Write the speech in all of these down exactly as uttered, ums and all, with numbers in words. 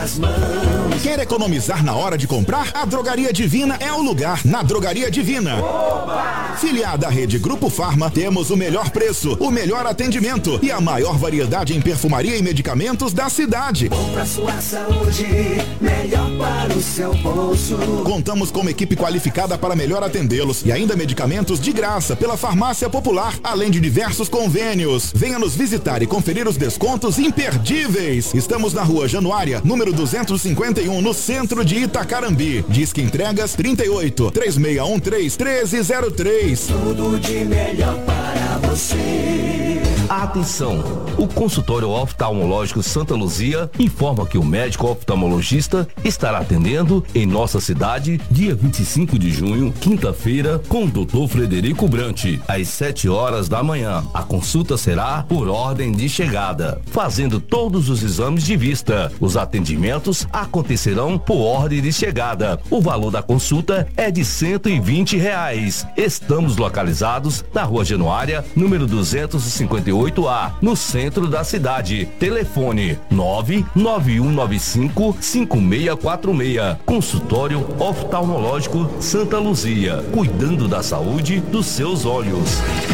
As mãos. Quer economizar na hora de comprar? A Drogaria Divina é o lugar. Na Drogaria Divina. Opa! Filiada à rede Grupo Farma, temos o melhor preço, o melhor atendimento e a maior variedade em perfumaria e medicamentos da cidade. Bom pra sua saúde, melhor para o seu bolso. Contamos com uma equipe qualificada para melhor atendê-los e ainda medicamentos de graça pela Farmácia Popular, além de diversos convênios. Venha nos visitar e conferir os descontos imperdíveis. Estamos na Rua Januária, número duzentos e cinquenta e um, no centro de Itacarambi. Disque entregas trinta e oito, três seis um três, um três zero três. Tudo de melhor para você. Atenção! O consultório oftalmológico Santa Luzia informa que o médico oftalmologista estará atendendo em nossa cidade dia vinte e cinco de junho, quinta-feira, com o doutor Frederico Brante, às sete horas da manhã. A consulta será por ordem de chegada, fazendo todos os exames de vista. Os atendimentos acontecerão por ordem de chegada. O valor da consulta é de cento e vinte reais. Estamos localizados na Rua Januária, número duzentos e cinquenta e oito A, no centro da cidade. Telefone nove nove um nove cinco, cinco seis quatro seis. Consultório oftalmológico Santa Luzia, cuidando da saúde dos seus olhos.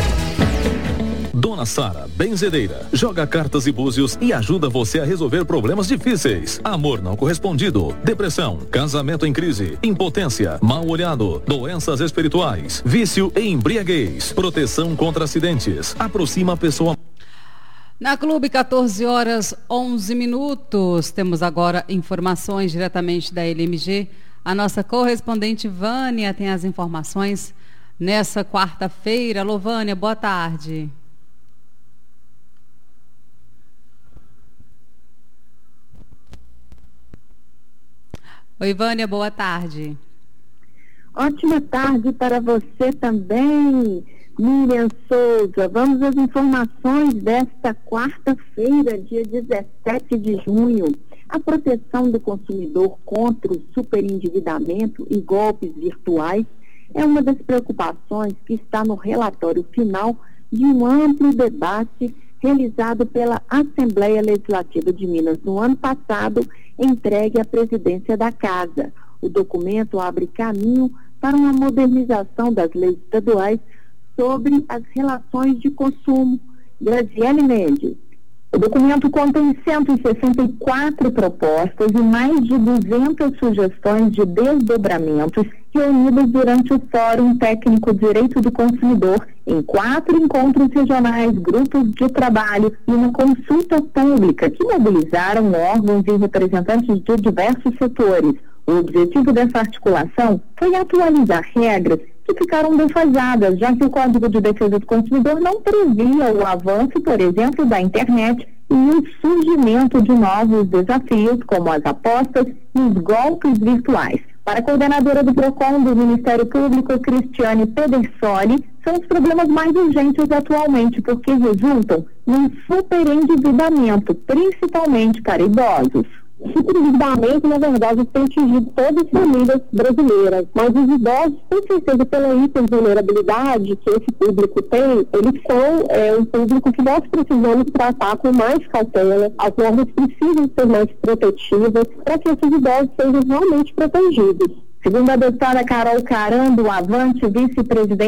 Dona Sara, benzedeira, joga cartas e búzios e ajuda você a resolver problemas difíceis. Amor não correspondido, depressão, casamento em crise, impotência, mal-olhado, doenças espirituais, vício e embriaguez, proteção contra acidentes. Aproxima a pessoa. Na Clube, quatorze horas, onze minutos. Temos agora informações diretamente da L M G. A nossa correspondente Vânia tem as informações nessa quarta-feira. Alô, Vânia, boa tarde. Oi, Vânia, boa tarde. Ótima tarde para você também, Miriam Souza. Vamos às informações desta quarta-feira, dia dezessete de junho. A proteção do consumidor contra o superendividamento e golpes virtuais é uma das preocupações que está no relatório final de um amplo debate realizado pela Assembleia Legislativa de Minas no ano passado, entregue à presidência da Casa. O documento abre caminho para uma modernização das leis estaduais sobre as relações de consumo. Graziele Mendes. O documento contém cento e sessenta e quatro propostas e mais de duzentas sugestões de desdobramentos reunidas durante o Fórum Técnico Direito do Consumidor em quatro encontros regionais, grupos de trabalho e uma consulta pública que mobilizaram órgãos e representantes de diversos setores. O objetivo dessa articulação foi atualizar regras que ficaram defasadas, já que o Código de Defesa do Consumidor não previa o avanço, por exemplo, da internet e o surgimento de novos desafios, como as apostas e os golpes virtuais. Para a coordenadora do PROCON do Ministério Público, Cristiane Pedersoli, são os problemas mais urgentes atualmente, porque resultam num superendividamento, principalmente para idosos. O superendividamento, na verdade, tem atingido todas as famílias brasileiras, mas os idosos, com certeza, pela hipervulnerabilidade que esse público tem, eles são é, um público que nós precisamos tratar com mais cautela. As normas precisam ser mais protetivas para que esses idosos sejam realmente protegidos. Segundo a deputada Carol Caran, do Avante, vice-presidente